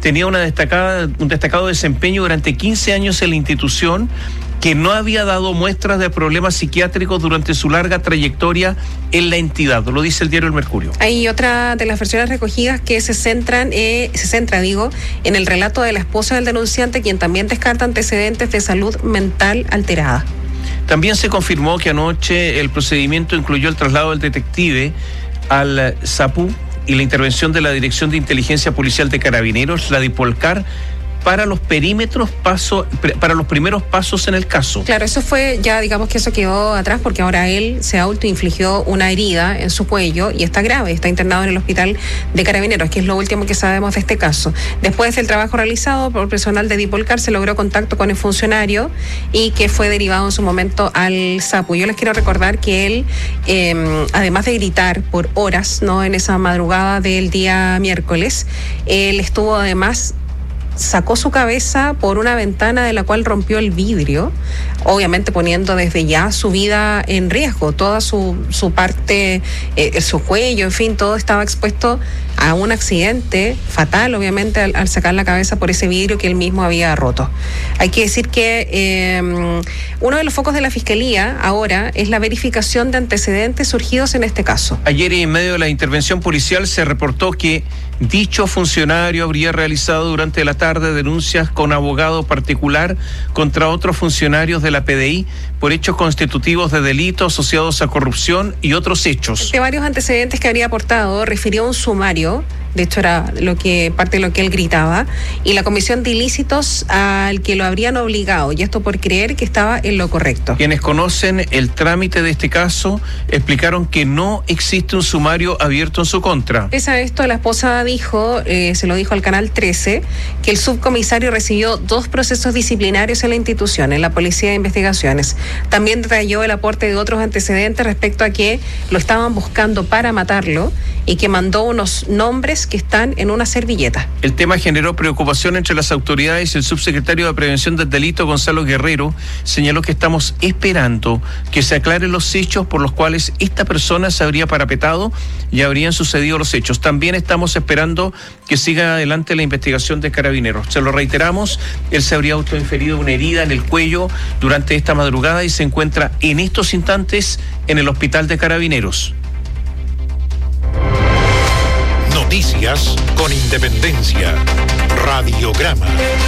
tenía un destacado desempeño durante 15 años en la institución, que no había dado muestras de problemas psiquiátricos durante su larga trayectoria en la entidad. Lo dice el diario El Mercurio. Hay otra de las versiones recogidas que se centra en el relato de la esposa del denunciante, quien también descarta antecedentes de salud mental alterada. También se confirmó que anoche el procedimiento incluyó el traslado del detective al SAPU y la intervención de la Dirección de Inteligencia Policial de Carabineros, la DIPOLCAR, para los para los primeros pasos en el caso. Claro, eso fue ya, digamos que eso quedó atrás, porque ahora él se autoinfligió una herida en su cuello y está grave, está internado en el hospital de Carabineros, que es lo último que sabemos de este caso. Después del trabajo realizado por personal de Dipolcar, se logró contacto con el funcionario y que fue derivado en su momento al SAPU. Yo les quiero recordar que él, además de gritar por horas, ¿no?, en esa madrugada del día miércoles, él estuvo además, sacó su cabeza por una ventana de la cual rompió el vidrio, obviamente poniendo desde ya su vida en riesgo, toda su parte, su cuello, en fin, todo estaba expuesto a un accidente fatal, obviamente, al sacar la cabeza por ese vidrio que él mismo había roto. Hay que decir que uno de los focos de la Fiscalía ahora es la verificación de antecedentes surgidos en este caso. Ayer, en medio de la intervención policial, se reportó que dicho funcionario habría realizado durante la tarde denuncias con abogado particular contra otros funcionarios de la PDI por hechos constitutivos de delitos asociados a corrupción y otros hechos. De varios antecedentes que habría aportado, refirió un sumario, de hecho era parte de lo que él gritaba, y la comisión de ilícitos al que lo habrían obligado, y esto por creer que estaba en lo correcto. Quienes conocen el trámite de este caso explicaron que no existe un sumario abierto en su contra. Pese a esto, la esposa dijo, se lo dijo al Canal 13, que el subcomisario recibió 2 procesos disciplinarios en la institución, en la Policía de Investigaciones. También detalló el aporte de otros antecedentes respecto a que lo estaban buscando para matarlo y que mandó unos nombres que están en una servilleta. El tema generó preocupación entre las autoridades. El subsecretario de Prevención del Delito, Gonzalo Guerrero, señaló que estamos esperando que se aclaren los hechos por los cuales esta persona se habría parapetado y habrían sucedido los hechos. También estamos esperando que siga adelante la investigación de Carabineros. Se lo reiteramos, él se habría autoinferido una herida en el cuello durante esta madrugada y se encuentra en estos instantes en el hospital de Carabineros. Noticias con Independencia. Radiograma.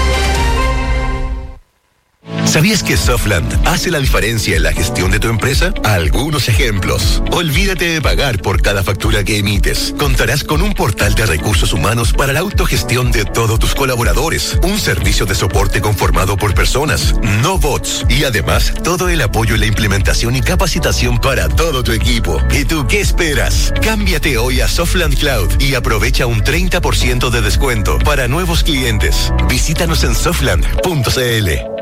¿Sabías que Softland hace la diferencia en la gestión de tu empresa? Algunos ejemplos. Olvídate de pagar por cada factura que emites. Contarás con un portal de recursos humanos para la autogestión de todos tus colaboradores. Un servicio de soporte conformado por personas, no bots. Y además, todo el apoyo en la implementación y capacitación para todo tu equipo. ¿Y tú qué esperas? Cámbiate hoy a Softland Cloud y aprovecha un 30% de descuento para nuevos clientes. Visítanos en softland.cl.